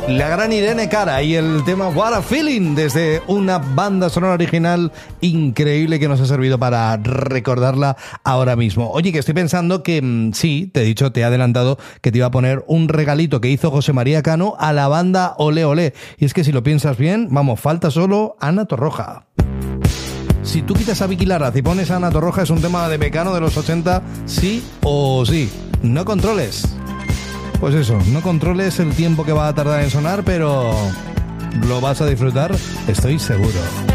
La gran Irene Cara y el tema What a Feeling, desde una banda sonora original increíble que nos ha servido para recordarla ahora mismo. Oye, que estoy pensando que sí, te he dicho, te he adelantado que te iba a poner un regalito que hizo José María Cano a la banda Olé Olé. Y es que si lo piensas bien, vamos, falta solo Ana Torroja. Si tú quitas a Vicky Larraz y pones a Ana Torroja, es un tema de Mecano de los 80, sí o sí. No controles. Pues eso, no controles el tiempo que va a tardar en sonar, pero lo vas a disfrutar, estoy seguro.